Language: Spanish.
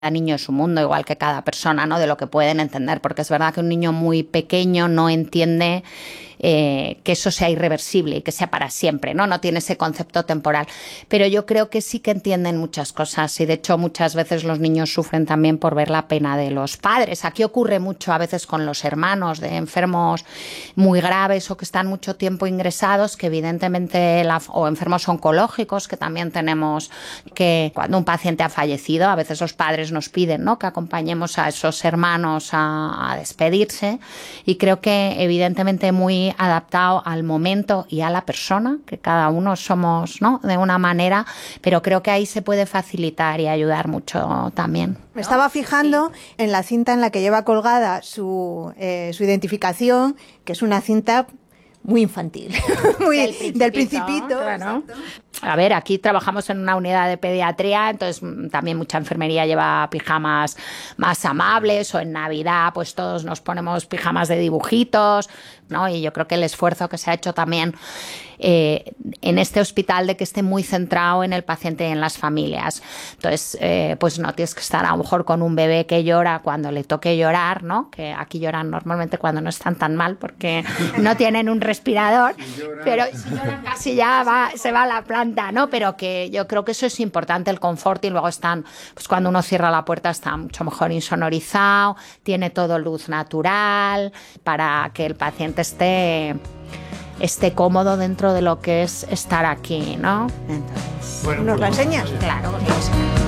Cada niño es un mundo, igual que cada persona, ¿no? De lo que pueden entender, porque es verdad que un niño muy pequeño no entiende que eso sea irreversible y que sea para siempre, ¿no? No tiene ese concepto temporal. Pero yo creo que sí que entienden muchas cosas y de hecho muchas veces los niños sufren también por ver la pena de los padres. Aquí ocurre mucho a veces con los hermanos de enfermos muy graves o que están mucho tiempo ingresados, que evidentemente o enfermos oncológicos, que también tenemos que cuando un paciente ha fallecido, a veces los padres nos piden, ¿no?, que acompañemos a esos hermanos a despedirse, y creo que evidentemente muy adaptado al momento y a la persona, que cada uno somos, ¿no?, de una manera, pero creo que ahí se puede facilitar y ayudar mucho también. Me estaba fijando en la cinta en la que lleva colgada su identificación, que es una cinta muy infantil, muy del Principito. Claro. A ver, aquí trabajamos en una unidad de pediatría, entonces también mucha enfermería lleva pijamas más amables, o en Navidad pues todos nos ponemos pijamas de dibujitos, ¿no? Y yo creo que el esfuerzo que se ha hecho también en este hospital de que esté muy centrado en el paciente y en las familias. Entonces, pues no tienes que estar a lo mejor con un bebé que llora cuando le toque llorar, ¿no? Que aquí lloran normalmente cuando no están tan mal porque no tienen un respirador, pero si lloran casi ya se va a la planta, ¿no? Pero que yo creo que eso es importante, el confort, y luego están, pues cuando uno cierra la puerta está mucho mejor insonorizado, tiene todo luz natural para que el paciente esté cómodo dentro de lo que es estar aquí, ¿no? Entonces, ¿nos la enseñas? Claro, nos la enseñas.